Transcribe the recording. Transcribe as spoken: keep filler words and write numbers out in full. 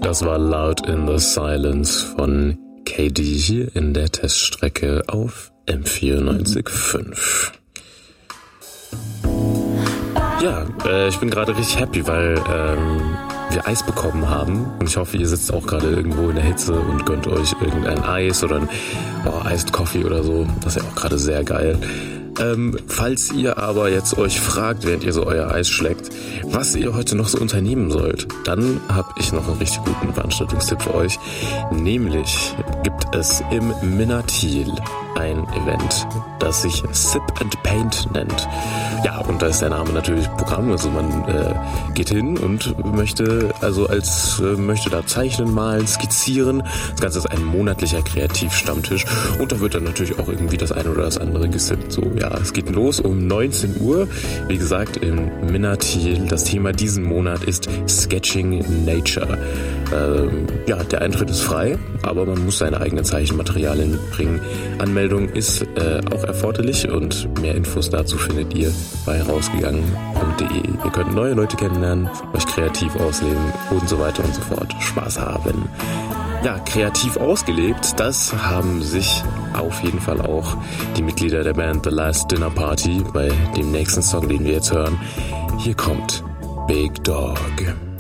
Das war Loud in the Silence von K D hier in der Teststrecke auf M vierundneunzig Komma fünf. Ja, äh, ich bin gerade richtig happy, weil ähm, wir Eis bekommen haben. Und ich hoffe, ihr sitzt auch gerade irgendwo in der Hitze und gönnt euch irgendein Eis oder ein oh, Iced Coffee oder so. Das ist ja auch gerade sehr geil. Ähm, falls ihr aber jetzt euch fragt, während ihr so euer Eis schleckt, was ihr heute noch so unternehmen sollt, dann habe ich noch einen richtig guten Veranstaltungstipp für euch. Nämlich gibt es im Minnatil ein Event, das sich Sip and Paint nennt. Ja, und da ist der Name natürlich Programm, also man äh, geht hin und möchte also als äh, möchte da zeichnen, malen, skizzieren. Das Ganze ist ein monatlicher Kreativstammtisch und da wird dann natürlich auch irgendwie das eine oder das andere gesippt. So, ja, es geht los um neunzehn Uhr. Wie gesagt, im Minnatil. Das Thema diesen Monat ist Sketching Nature. Ähm, ja, der Eintritt ist frei, aber man muss seine eigenen Zeichenmaterialien mitbringen. Anmeldung ist äh, auch erforderlich und mehr Infos dazu findet ihr bei rausgegangen punkt de. Ihr könnt neue Leute kennenlernen, euch kreativ ausleben und so weiter und so fort. Spaß haben. Ja, kreativ ausgelebt, das haben sich auf jeden Fall auch die Mitglieder der Band The Last Dinner Party bei dem nächsten Song, den wir jetzt hören. Hier kommt Big Dog.